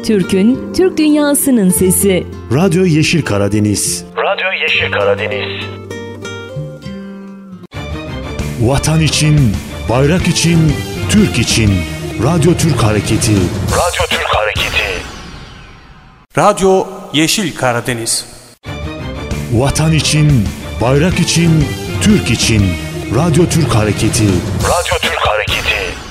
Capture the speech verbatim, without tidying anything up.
Türk'ün, Türk dünyasının sesi. Radyo Yeşil Karadeniz. Radyo Yeşil Karadeniz. Vatan için, bayrak için, Türk için. Radyo Türk Hareketi. Radyo Türk Hareketi. Radyo Yeşil Karadeniz. Vatan için, bayrak için, Türk için. Radyo Türk Hareketi. Radyo Türk Hareketi.